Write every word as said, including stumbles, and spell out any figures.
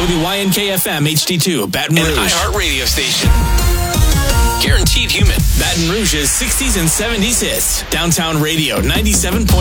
W Y N K F M H D two, Baton Rouge. An iHeart radio station. Guaranteed human. Baton Rouge's sixties and seventies hits. Downtown Radio, ninety-seven point